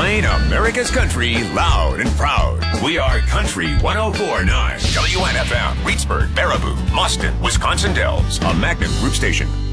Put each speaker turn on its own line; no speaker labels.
Playing America's country loud and proud. We are Country 104.9. WNFM, Reedsburg, Baraboo, Boston, Wisconsin Dells, a Magnet Group station.